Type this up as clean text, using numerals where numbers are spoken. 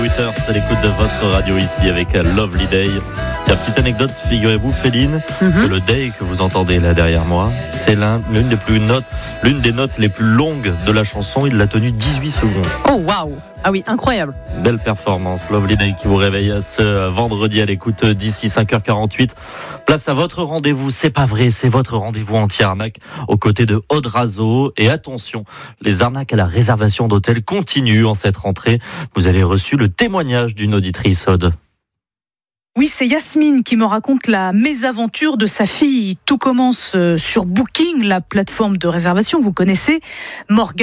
Withers, c'est l'écoute de votre radio ici avec Lovely Day. La petite anecdote, figurez-vous, Féline, que le Day que vous entendez là derrière moi, c'est l'une des notes les plus longues de la chanson. Il l'a tenu 18 secondes. Oh waouh! Ah oui, incroyable. Belle performance, Lovely Day qui vous réveille ce vendredi à l'écoute d'ici 5h48. Place à votre rendez-vous, c'est pas vrai, c'est votre rendez-vous anti-arnaque aux côtés de Aude Razo. Et attention, les arnaques à la réservation d'hôtel continuent en cette rentrée. Vous avez reçu le témoignage d'une auditrice, Aude. Oui, c'est Yasmine qui me raconte la mésaventure de sa fille. Tout commence sur Booking, la plateforme de réservation, vous connaissez. Morgane